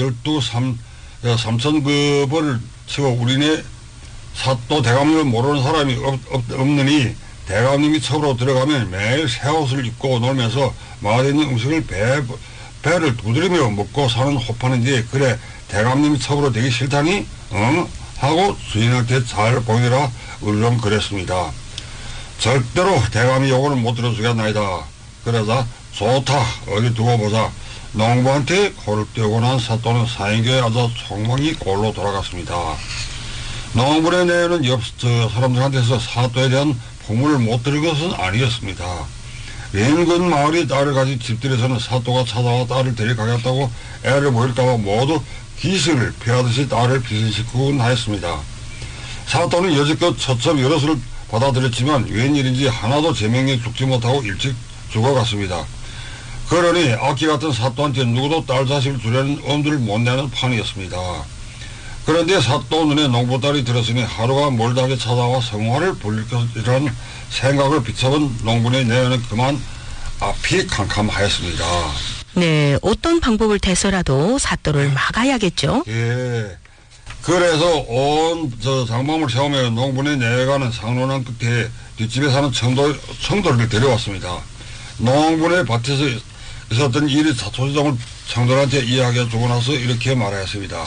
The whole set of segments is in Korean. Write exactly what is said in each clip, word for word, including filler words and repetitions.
열두, 삼, 삼천 그 벌을 치고 우리네 사또 대감님을 모르는 사람이 없, 없, 없느니 대감님이 첩으로 들어가면 매일 새 옷을 입고 놀면서 마을에 있는 음식을 배, 배를 두드리며 먹고 사는 호파는지 그래 대감님이 첩으로 되기 싫다니 응? 하고 주인한테 잘 보이라 울렁 그랬습니다. 절대로 대감이 요구를 못 들어주겠나이다. 그러자 좋다 어디 두고 보자. 농부한테 골을 떼고 난 사또는 사인교에 앉아 총망이 골로 돌아갔습니다. 농부의 내에는 옆 저, 사람들한테서 사또에 대한 포문을 못 들은 것은 아니었습니다. 인근 마을이 딸을 가진 집들에서는 사또가 찾아와 딸을 데려가겠다고 애를 보일까봐 모두 기승을 피하듯이 딸을 비신시키곤 하였습니다. 사또는 여지껏 처첩 여럿을 받아들였지만 웬일인지 하나도 제명에 죽지 못하고 일찍 죽어갔습니다. 그러니 악기 같은 사또한테 누구도 딸 자식을 주려는 엄두를 못 내는 판이었습니다. 그런데 사또 눈에 농부딸이 들었으니 하루가 멀다하게 찾아와 성화를 불릴 것이라는 생각을 비춰본 농부의 내연은 그만 앞이 캄캄하였습니다. 네, 어떤 방법을 대서라도 사또를 막아야겠죠. 예. 그래서 온 저 장막을 세우며 농부의 내가는 상론한 끝에 뒷집에 사는 청도, 청도를 데려왔습니다. 농부의 밭에서 있었던 일이 사토지정을 청도한테 이야기해 주고 나서 이렇게 말하였습니다.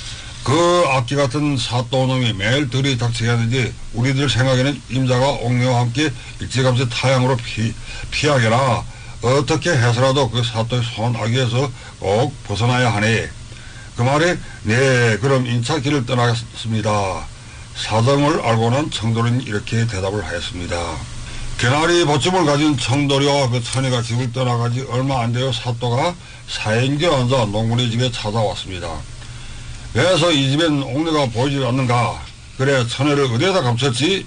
그 악기 같은 사또놈이 매일 들이 닥치게 하는데 우리들 생각에는 임자가 옥녀와 함께 일찌감치 타향으로 피, 피하게나 어떻게 해서라도 그 사또의 손 아기에서 꼭 벗어나야 하네. 그 말에 네 그럼 인차길을 떠나겠습니다. 사정을 알고 난 청도는 이렇게 대답을 하였습니다. 개나리 보침을 가진 청도리와 그 처녀가 집을 떠나가지 얼마 안 되어 사또가 사인교 앉아 농부네 집에 찾아왔습니다. 그래서 이 집엔 옥녀가 보이지 않는가? 그래 처녀를 어디에다 감췄지?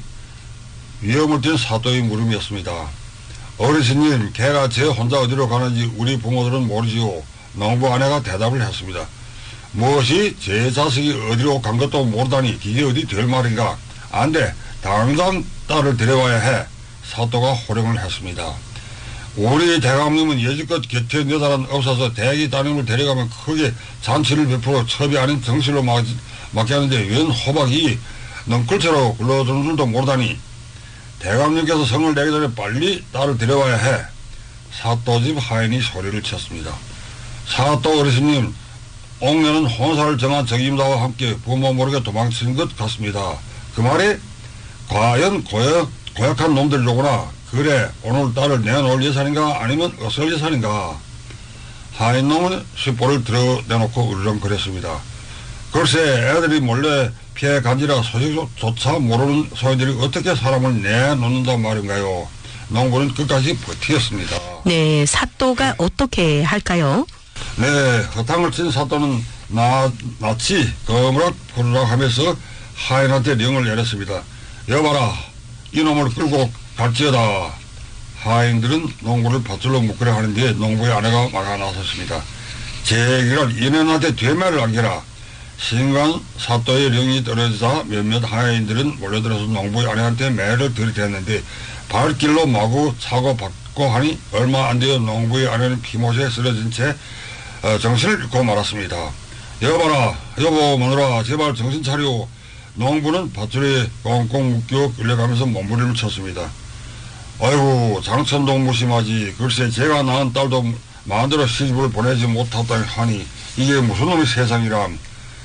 위험을 띈 사또의 물음이었습니다. 어르신님 걔가 제 혼자 어디로 가는지 우리 부모들은 모르지요. 농부 아내가 대답을 했습니다. 무엇이 제 자식이 어디로 간 것도 모르다니 이게 어디 될 말인가? 안 돼. 당장 딸을 데려와야 해. 사또가 호령을 했습니다. 우리 대감님은 여지껏 곁에 여자란 없어서 대기 따님을 데려가면 크게 잔치를 베풀어 첩이 아닌 정실로 막, 맡게 하는데 웬 호박이 넝쿨처럼 굴러드는 줄도 모르다니 대감님께서 성을 내기 전에 빨리 딸을 데려와야 해. 사또집 하인이 소리를 쳤습니다. 사또 어르신님 옥녀는 혼사를 정한 적임자와 함께 부모 모르게 도망친 것 같습니다. 그 말에 과연 고약, 고약한 놈들로구나. 그래 오늘 딸을 내놓을 예산인가 아니면 어쩔 예산인가. 하인놈은 쇳볼을 드러내놓고 울렁거렸습니다. 글쎄 애들이 몰래 피해 간지라 소식조차 모르는 소인들이 어떻게 사람을 내놓는단 말인가요. 농부는 끝까지 버티었습니다. 네, 사또가 네. 어떻게 할까요? 네, 허탕을 친 사또는 나, 낯이 거무락 부르락 하면서 하인한테 명을 내렸습니다. 여봐라 이놈을 끌고 갈지어다. 하인들은 농부를 밧줄로 묶으려 하는데 농부의 아내가 막아 나섰습니다. 제기를 인연한테 되매를 안겨라. 신관 사또의 령이 떨어지자 몇몇 하인들은 몰려들어서 농부의 아내한테 매를 들이댔는데 발길로 마구 차고 받고 하니 얼마 안 되어 농부의 아내는 피못에 쓰러진 채 어, 정신을 잃고 말았습니다. 여봐라 여보 마누라 제발 정신 차려. 농부는 밧줄에 꽁꽁 묶여 끌려가면서 몸부림을 쳤습니다. 아이고 장천동 무심하지. 글쎄 제가 낳은 딸도 마음대로 시집을 보내지 못했다니 하니 이게 무슨 놈의 세상이람.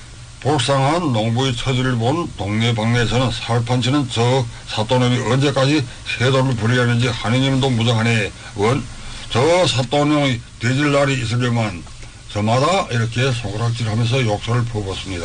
불쌍한 농부의 처지를 본 동네방네에서는 살판치는 저 사또놈이 언제까지 세도를 부리려는지 하느님도 무정하네. 원, 저 사또놈이 되질 날이 있으려면 저마다 이렇게 손가락질하면서 욕설을 퍼붓습니다.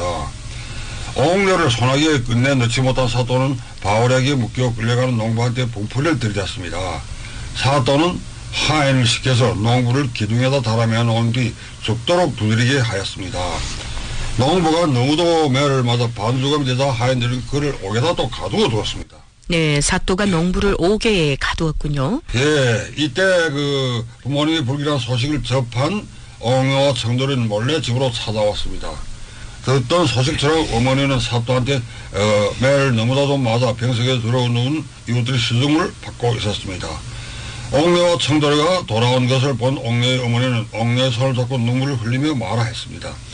옥녀를 소나기에 끝내 넣지 못한 사또는 바울에게 묶여 끌려가는 농부한테 분풀이를 들이댔습니다. 사또는 하인을 시켜서 농부를 기둥에다 달아매 놓은 뒤 죽도록 두드리게 하였습니다. 농부가 너무도 매를 맞아 반죽음이 되자 하인들은 그를 옥에다 또 가두어 두었습니다. 네, 사또가 농부를 옥에 가두었군요. 예, 이때 그 부모님의 불길한 소식을 접한 옥녀와 청도는 몰래 집으로 찾아왔습니다. 듣던 소식처럼 어머니는 사또한테 어, 매를 너무나도 맞아 병석에 들어오는 이웃들의 시중을 받고 있었습니다. 옥녀와 청도리가 돌아온 것을 본 옥녀의 어머니는 옥녀의 손을 잡고 눈물을 흘리며 말하였습니다.